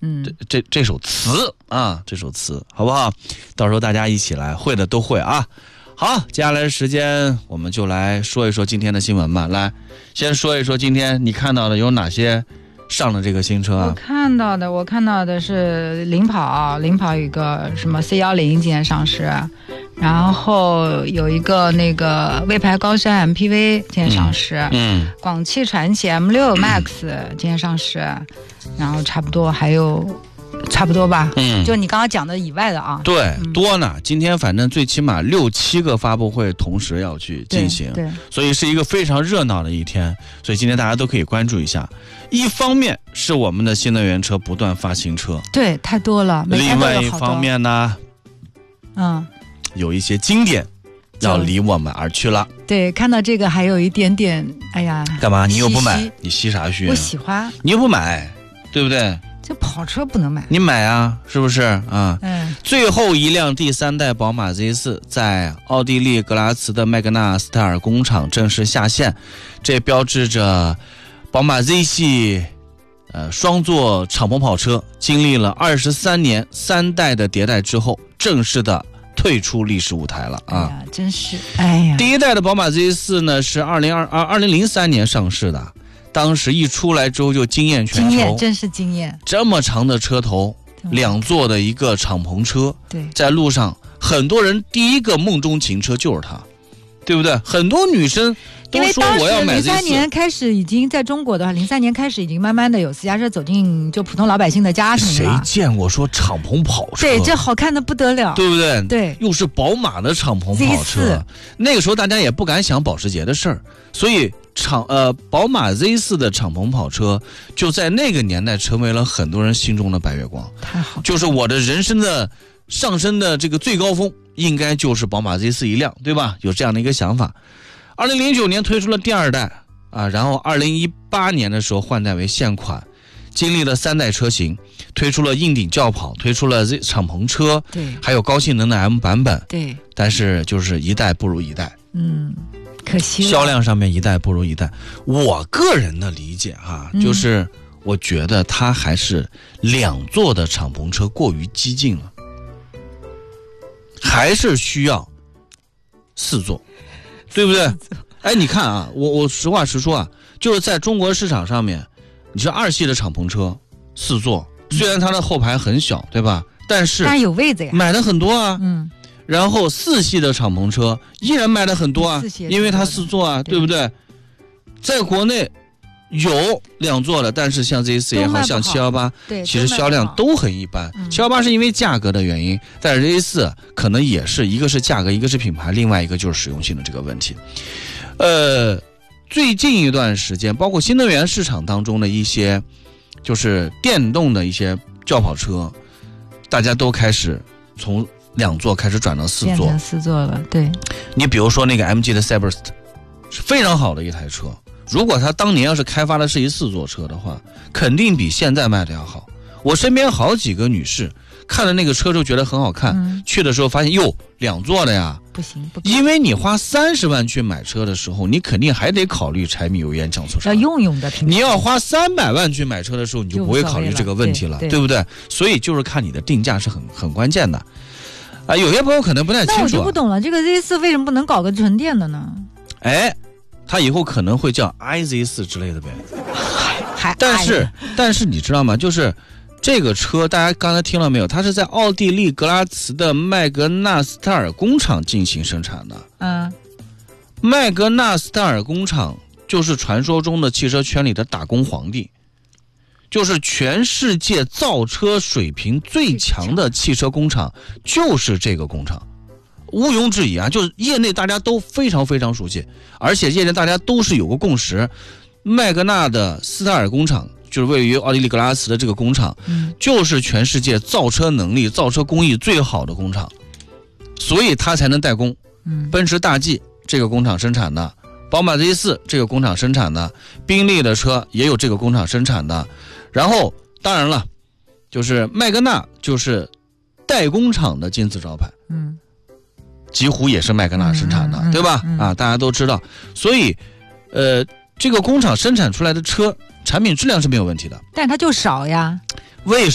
这首词啊，这首词好不好？到时候大家一起来，会的都会啊。好，接下来的时间我们就来说一说今天的新闻吧。来，先说一说今天你看到的有哪些上了这个新车啊？ 我看到的是领跑有一个什么 C10今天上市，然后有一个那个魏牌高山 MPV 今天上市，广汽传祺 M6 Max 今天上市，然后差不多吧，就你刚刚讲的以外的啊， 对，多呢。今天反正最起码6、7个发布会同时要去进行， 对， 所以是一个非常热闹的一天。所以今天大家都可以关注一下。一方面是我们的新能源车不断发新车， 对，太多了。 另外一方面呢，有一些经典要离我们而去了。 对，看到这个还有一点点，哎呀， 干嘛？你又不买？你吸啥嘘？ 我喜欢。 你又不买，对不对？ 这跑车不能买， 你买啊，是不是啊？最后一辆第3代宝马 Z4 在奥地利格拉茨的麦格纳斯特尔工厂正式下线，这标志着宝马 Z 系双座敞篷跑车经历了23年3代的迭代之后，正式的退出历史舞台了啊！ 哎呀，真是，哎呀！ 第一代的宝马 Z4 呢是2003年上市的。当时一出来之后就惊艳全球， 真是惊艳！ 这么长的车头，2座的一个敞篷车， 对， 在路上很多人第一个梦中情车就是它，对不对？很多女生都说我要买 Z4。因为当时 03年开始已经在中国的话，03年开始已经慢慢的有私家车走进就普通老百姓的家庭了。 谁见过说敞篷跑车？ 对，这好看的不得了， 对不对？ 对， 又是宝马的敞篷跑车，那个时候大家也不敢想保时捷的事儿，所以宝马 Z4 的敞篷跑车就在那个年代成为了很多人心中的白月光。 太好， 就是我的人生的上升的这个最高峰，应该就是宝马 Z4 一辆，对吧？有这样的一个想法。2009年推出了第2代啊，然后2018年的时候换代为现款，经历了3代车型，推出了硬顶轿跑，推出了敞篷车， 对， 还有高性能的 M 版本， 对， 但是就是一代不如一代， 可惜了， 销量上面一代不如一代。我个人的理解就是我觉得它还是2座的敞篷车过于激进了，还是需要4座，对不对？哎，你看啊，我实话实说啊，就是在中国市场上面，你说2系的敞篷车4座，虽然它的后排很小，对吧？但是有位子呀， 买的很多啊。然后4系的敞篷车依然卖的很多啊，因为它4座啊，对不对？在国内有2座的，但是像 Z4 也好像718，其实销量都很一般。718是因为价格的原因，但是 Z4 可能也是一个是价格，一个是品牌，另外一个就是实用性的这个问题。最近一段时间，包括新能源市场当中的一些就是电动的一些轿跑车，大家都开始从2座开始转到4座， 变成4座了。对， 你比如说那个 MG 的 Cyberst 是非常好的一台车，如果它当年要是开发的是一4座车的话，肯定比现在卖的要好。我身边好几个女士看了那个车就觉得很好看，去的时候发现2座的呀， 不行， 因为你花30万去买车的时候，你肯定还得考虑柴米油盐酱醋茶， 要用的。 你要花300万去买车的时候，你就不会考虑这个问题了， 对不对？所以就是看你的定价是很关键的。有些朋友可能不太清楚， 那我就不懂了，这个 Z4 为什么不能搞个纯电的呢？ 它以后可能会叫 iZ4 之类的呗。但是你知道吗？就是这个车，大家刚才听了没有？它是在奥地利格拉茨的麦格纳斯特尔工厂进行生产的。麦格纳斯特尔工厂就是传说中的汽车圈里的打工皇帝。就是全世界造车水平最强的汽车工厂，就是这个工厂，毋庸置疑啊！就是业内大家都非常非常熟悉，而且业内大家都是有个共识，麦格纳的斯特尔工厂就是位于奥地利格拉茨的这个工厂，就是全世界造车能力、造车工艺最好的工厂，所以它才能代工。奔驰大 G 这个工厂生产的，宝马 Z4 这个工厂生产的，宾利的车也有这个工厂生产的。然后当然了，就是麦格纳就是代工厂的金字招牌，极狐也是麦格纳生产的，对吧？大家都知道，所以这个工厂生产出来的车产品质量是没有问题的， 但它就少呀。 为